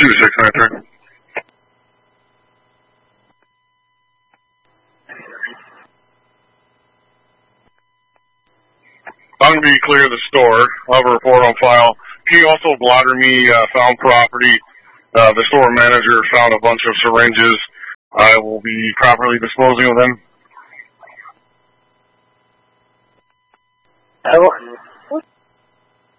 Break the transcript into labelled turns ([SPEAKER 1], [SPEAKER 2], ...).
[SPEAKER 1] 2693. I'm going to be clear of the store. I'll have a report on file. Can you also blotter me found property? The store manager found a bunch of syringes. I will be properly disposing of them.